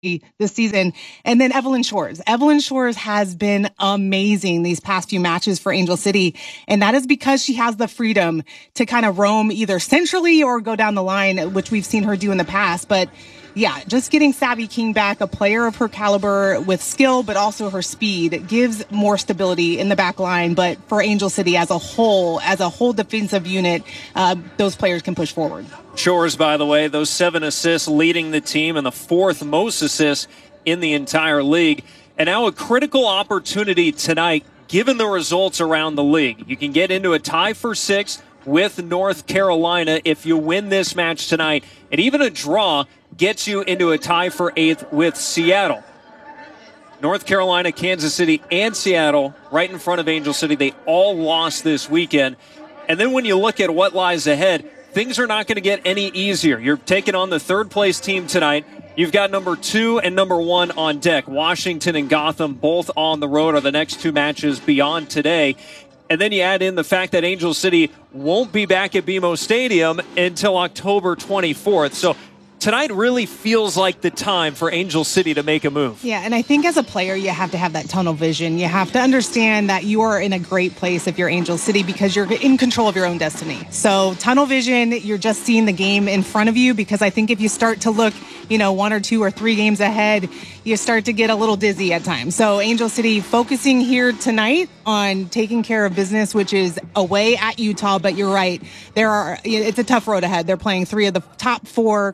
this season. And then Evelyn Shores. Evelyn Shores has been amazing these past few matches for Angel City. And that is because she has the freedom to kind of roam either centrally or go down the line, which we've seen her do in the past. But yeah, just getting Savvy King back, a player of her caliber with skill, but also her speed, gives more stability in the back line. But for Angel City as a whole defensive unit, those players can push forward. Shores, by the way, those 7 assists leading the team and the 4th most assists in the entire league. And now a critical opportunity tonight, given the results around the league. You can get into a tie for 6th with North Carolina if you win this match tonight. And even a draw gets you into a tie for 8th with Seattle. North Carolina, Kansas City, and Seattle right in front of Angel City. They all lost this weekend. And then when you look at what lies ahead, things are not going to get any easier. You're taking on the 3rd-place team tonight. You've got number 2 and number 1 on deck. Washington and Gotham both on the road are the next 2 matches beyond today. And then you add in the fact that Angel City won't be back at BMO Stadium until October 24th. So tonight really feels like the time for Angel City to make a move. Yeah, and I think as a player, you have to have that tunnel vision. You have to understand that you are in a great place if you're Angel City because you're in control of your own destiny. So tunnel vision, you're just seeing the game in front of you, because I think if you start to look, 1 or 2 or 3 games ahead, you start to get a little dizzy at times. So Angel City focusing here tonight on taking care of business, which is away at Utah. But you're right, it's a tough road ahead. They're playing 3 of the top 4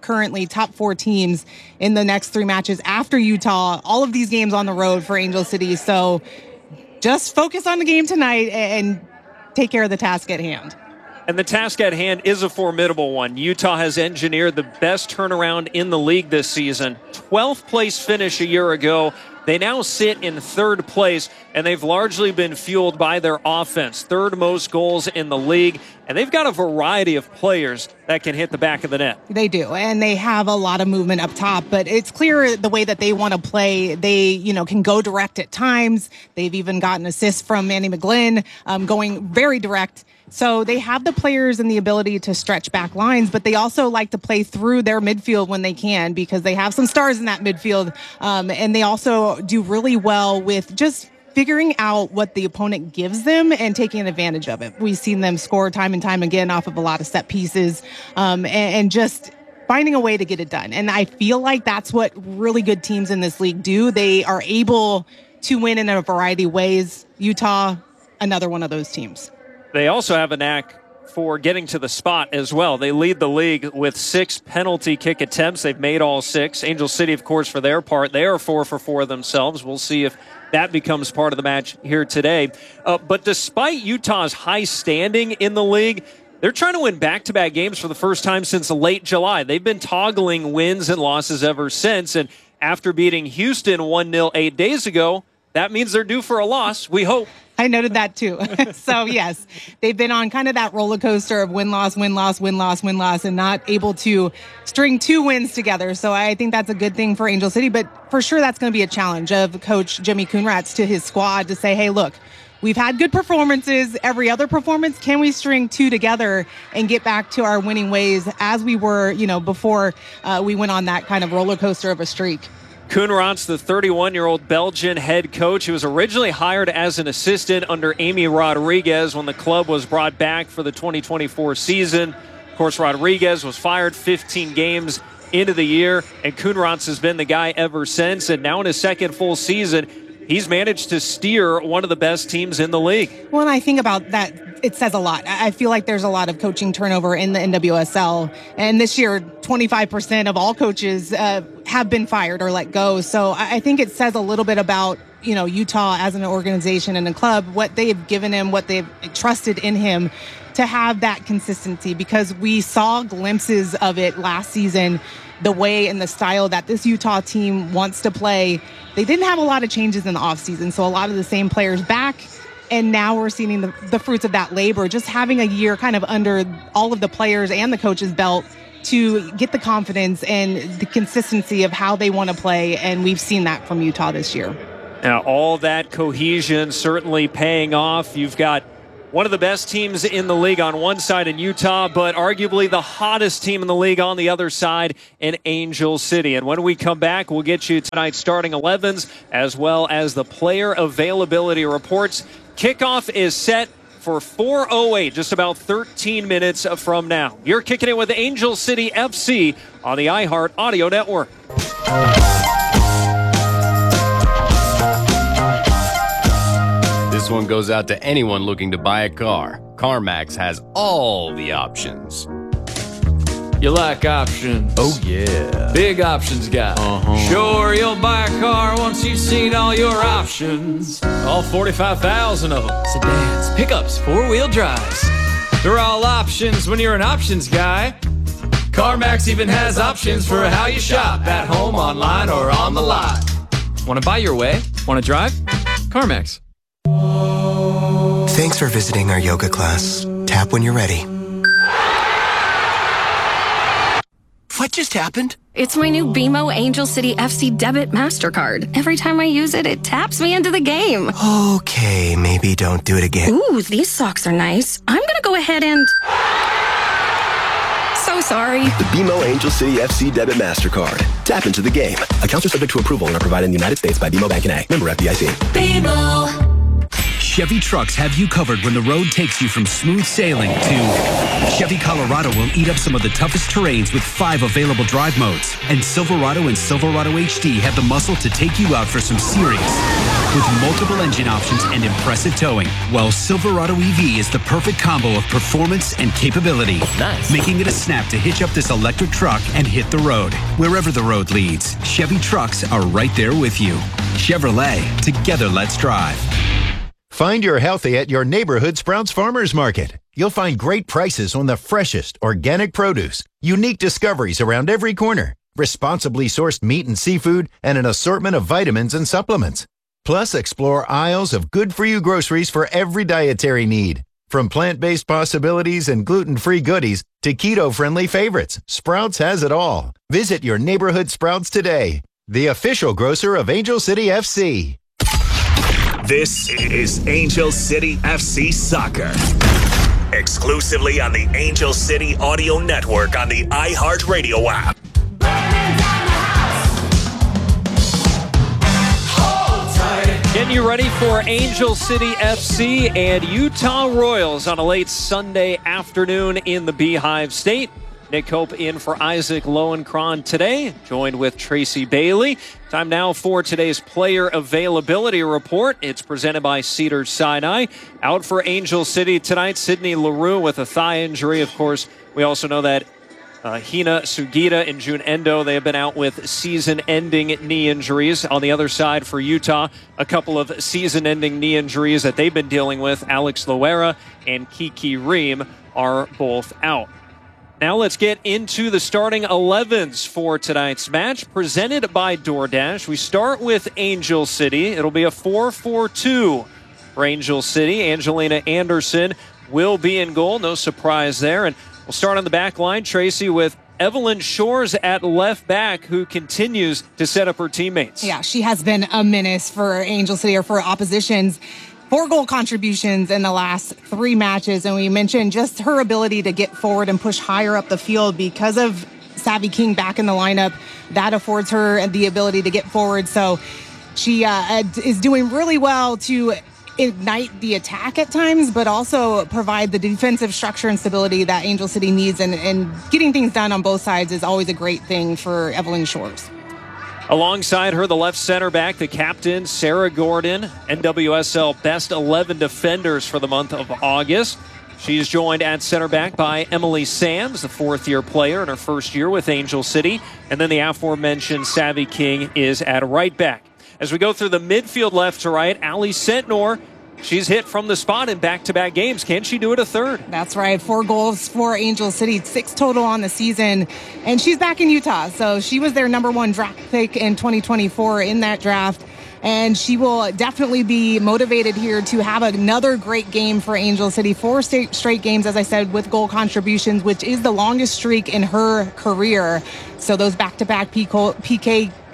teams in the next 3 matches after Utah. All of these games on the road for Angel City. So just focus on the game tonight and take care of the task at hand. And the task at hand is a formidable one. Utah has engineered the best turnaround in the league this season. 12th place finish a year ago. They now sit in 3rd place, and they've largely been fueled by their offense. 3rd most goals in the league, and they've got a variety of players that can hit the back of the net. They do, and they have a lot of movement up top, but it's clear the way that they want to play. They, can go direct at times. They've even gotten assists from Manny McGlynn, going very direct. So they have the players and the ability to stretch back lines, but they also like to play through their midfield when they can, because they have some stars in that midfield. And they also do really well with just figuring out what the opponent gives them and taking advantage of it. We've seen them score time and time again off of a lot of set pieces, and just finding a way to get it done. And I feel like that's what really good teams in this league do. They are able to win in a variety of ways. Utah, another one of those teams. They also have a knack for getting to the spot as well. They lead the league with 6 penalty kick attempts. They've made all 6. Angel City, of course, for their part, they are 4 for 4 themselves. We'll see if that becomes part of the match here today. But despite Utah's high standing in the league, they're trying to win back-to-back games for the first time since late July. They've been toggling wins and losses ever since. And after beating Houston 1-0 8 days ago, that means they're due for a loss, we hope. I noted that too. So yes, they've been on kind of that roller coaster of win-loss, win-loss, win-loss, win-loss, and not able to string 2 wins together. So I think that's a good thing for Angel City, but for sure that's going to be a challenge of Coach Jimmy Coonrats to his squad to say, hey, look, we've had good performances. Every other performance, can we string 2 together and get back to our winning ways as we were, before we went on that kind of roller coaster of a streak? Coonrats, the 31-year-old Belgian head coach, who was originally hired as an assistant under Amy Rodriguez when the club was brought back for the 2024 season. Of course, Rodriguez was fired 15 games into the year, and Coonrats has been the guy ever since. And now in his 2nd full season, he's managed to steer one of the best teams in the league. Well, and I think about that, it says a lot. I feel like there's a lot of coaching turnover in the NWSL. And this year, 25% of all coaches have been fired or let go. So I think it says a little bit about, Utah as an organization and a club, what they've given him, what they've trusted in him to have that consistency, because we saw glimpses of it last season, the way and the style that this Utah team wants to play. They didn't have a lot of changes in the offseason, so a lot of the same players back, and now we're seeing the fruits of that labor, just having a year kind of under all of the players and the coach's belt to get the confidence and the consistency of how they want to play, and we've seen that from Utah this year. Now, all that cohesion certainly paying off. You've got One of the best teams in the league on one side in Utah, but arguably the hottest team in the league on the other side in Angel City. And when we come back, we'll get you tonight's starting 11s as well as the player availability reports. Kickoff is set for 4:08, just about 13 minutes from now. You're kicking it with Angel City FC on the iHeart Audio Network. This one goes out to anyone looking to buy a car. CarMax has all the options. You like options? Oh, yeah. Big options guy. Sure, you'll buy a car once you've seen all your options. All 45,000 of them. Sedans, pickups, four-wheel drives. They're all options when you're an options guy. CarMax even has options for how you shop, at home, online, or on the lot. Want to buy your way? Want to drive? CarMax. Thanks for visiting our yoga class. Tap when you're ready. What just happened? It's my new BMO Angel City FC Debit MasterCard. Every time I use it, it taps me into the game. Okay, maybe don't do it again. Ooh, these socks are nice. I'm gonna go ahead and... So sorry. The BMO Angel City FC Debit MasterCard. Tap into the game. Accounts are subject to approval and are provided in the United States by BMO Bank N.A. Member FDIC. BMO. Chevy Trucks have you covered when the road takes you from smooth sailing to Chevy Colorado will eat up some of the toughest terrains with 5 available drive modes. And Silverado and Silverado HD have the muscle to take you out for some serious with multiple engine options and impressive towing. While Silverado EV is the perfect combo of performance and capability. Nice. Making it a snap to hitch up this electric truck and hit the road. Wherever the road leads, Chevy Trucks are right there with you. Chevrolet, together let's drive. Find your healthy at your neighborhood Sprouts Farmers Market. You'll find great prices on the freshest organic produce, unique discoveries around every corner, responsibly sourced meat and seafood, and an assortment of vitamins and supplements. Plus, explore aisles of good-for-you groceries for every dietary need. From plant-based possibilities and gluten-free goodies to keto-friendly favorites, Sprouts has it all. Visit your neighborhood Sprouts today, the official grocer of Angel City FC. This is Angel City FC Soccer. Exclusively on the Angel City Audio Network on the iHeartRadio app. Getting you ready for Angel City FC and Utah Royals on a late Sunday afternoon in the Beehive State. Nick Hope in for Isaac Lowenkron today, joined with Tracy Bailey. Time now for today's player availability report. It's presented by Cedars-Sinai. Out for Angel City tonight, Sydney LaRue with a thigh injury. Of course, we also know that Hina Sugita and June Endo, they have been out with season-ending knee injuries. On the other side for Utah, a couple of season-ending knee injuries that they've been dealing with. Alex Loera and Kiki Ream are both out. Now let's get into the starting 11s for tonight's match, presented by DoorDash. We start with Angel City. It'll be a 4-4-2 for Angel City. Angelina Anderson will be in goal. No surprise there. And we'll start on the back line, Tracy, with Evelyn Shores at left back, who continues to set up her teammates. Yeah, she has been a menace for Angel City or for oppositions. 4 goal contributions in the last 3 matches. And we mentioned just her ability to get forward and push higher up the field because of Savvy King back in the lineup. That affords her the ability to get forward. So she is doing really well to ignite the attack at times, but also provide the defensive structure and stability that Angel City needs. And getting things done on both sides is always a great thing for Evelyn Shores. Alongside her, the left center back, the captain, Sarah Gordon, NWSL Best 11 Defenders for the month of August. She's joined at center back by Emily Sams, the 4th-year player in her first year with Angel City. And then the aforementioned Savvy King is at right back. As we go through the midfield left to right, Ali Sentnor, she's hit from the spot in back-to-back games. Can she do it a third? That's right. 4 goals for Angel City, 6 total on the season. And she's back in Utah. So she was their #1 draft pick in 2024 in that draft. And she will definitely be motivated here to have another great game for Angel City. 4 straight games, as I said, with goal contributions, which is the longest streak in her career. So those back-to-back PK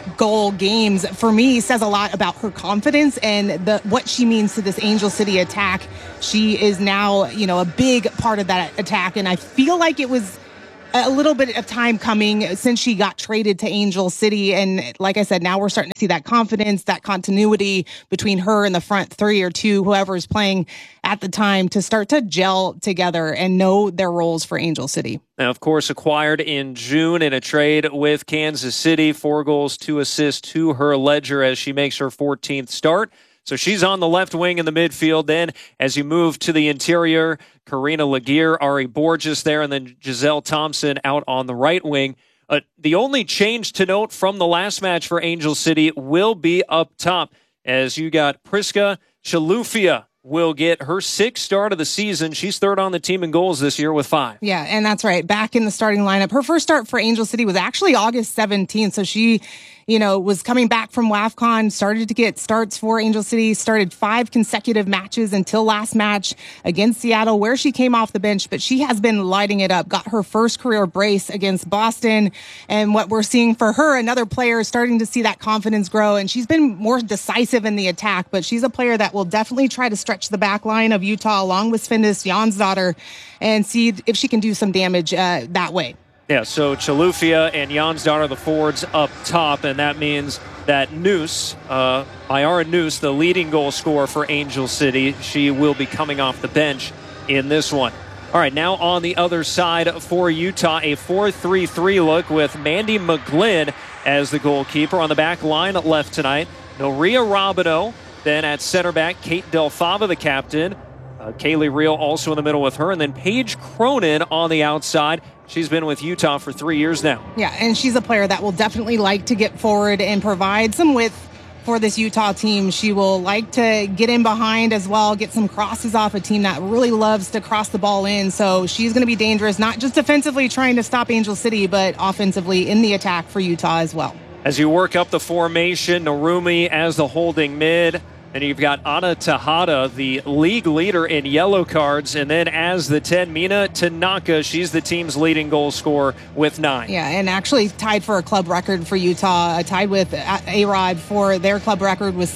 goal games, for me, says a lot about her confidence and what she means to this Angel City attack. She is now, a big part of that attack. And I feel like it was a little bit of time coming since she got traded to Angel City. And like I said, now we're starting to see that confidence, that continuity between her and the front three or two, whoever is playing at the time, to start to gel together and know their roles for Angel City. Now, of course, acquired in June in a trade with Kansas City, 4 goals, 2 assists to her ledger as she makes her 14th start. So she's on the left wing in the midfield. Then as you move to the interior, Karina Laguerre, Ari Borges there, and then Giselle Thompson out on the right wing. The only change to note from the last match for Angel City will be up top, as you got Priska Chalufia will get her 6th start of the season. She's 3rd on the team in goals this year with 5. Yeah, and that's right. Back in the starting lineup. Her first start for Angel City was actually August 17th. So she, was coming back from WAFCON, started to get starts for Angel City, started 5 consecutive matches until last match against Seattle, where she came off the bench, but she has been lighting it up, got her first career brace against Boston. And what we're seeing for her, another player is starting to see that confidence grow, and she's been more decisive in the attack, but she's a player that will definitely try to stretch the back line of Utah along with Svendis Jansdottir and see if she can do some damage that way. Yeah, so Chalufia and Jansdottir, the forwards up top, and that means that Noose, Mayara Noose, the leading goal scorer for Angel City, she will be coming off the bench in this one. All right, now on the other side for Utah, a 4-3-3 look with Mandy McGlynn as the goalkeeper. On the back line left tonight, Noria Robino. Then at center back, Kate Delfava, the captain. Kaylee Reel also in the middle with her. And then Paige Cronin on the outside. She's been with Utah for 3 years now. Yeah, and she's a player that will definitely like to get forward and provide some width for this Utah team. She will like to get in behind as well, get some crosses off, a team that really loves to cross the ball in. So she's going to be dangerous, not just defensively trying to stop Angel City, but offensively in the attack for Utah as well. As you work up the formation, Narumi as the holding mid. And you've got Ana Tejada, the league leader in yellow cards. And then as the 10, Mina Tanaka. She's the team's leading goal scorer with 9. Yeah, and actually tied for a club record for Utah, tied with A-Rod for their club record with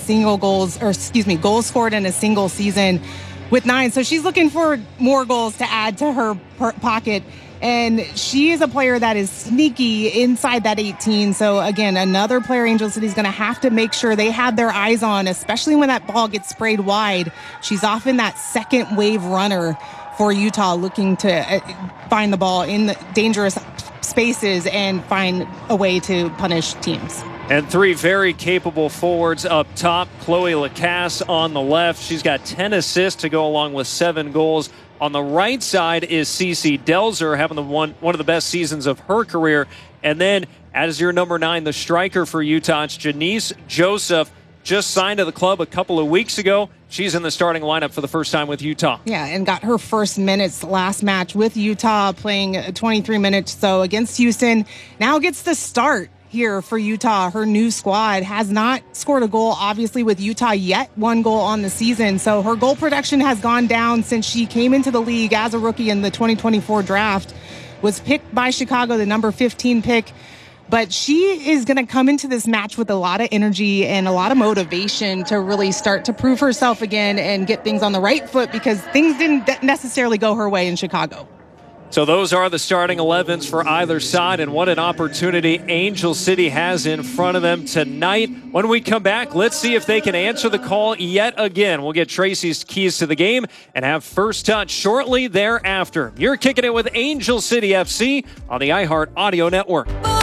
goals scored in a single season with 9. So she's looking for more goals to add to her pocket. And she is a player that is sneaky inside that 18. So, again, another player Angel City is going to have to make sure they have their eyes on, especially when that ball gets sprayed wide. She's often that second wave runner for Utah, looking to find the ball in the dangerous spaces and find a way to punish teams. And 3 very capable forwards up top. Chloe Lacasse on the left. She's got 10 assists to go along with 7 goals. On the right side is Cece Delzer, having one of the best seasons of her career. And then, as your number 9, the striker for Utah, it's Janice Joseph, just signed to the club a couple of weeks ago. She's in the starting lineup for the first time with Utah. Yeah, and got her first minutes last match with Utah, playing 23 minutes so against Houston. Now gets the start here for Utah. Her new squad has not scored a goal, obviously, with Utah yet. 1 goal on the season. So her goal production has gone down since she came into the league as a rookie in the 2024 draft. Was picked by Chicago, the number 15 pick. But she is going to come into this match with a lot of energy and a lot of motivation to really start to prove herself again and get things on the right foot, because things didn't necessarily go her way in Chicago. So those are the starting 11s for either side, and what an opportunity Angel City has in front of them tonight. When we come back, let's see if they can answer the call yet again. We'll get Tracy's keys to the game and have first touch shortly thereafter. You're kicking it with Angel City FC on the iHeart Audio Network.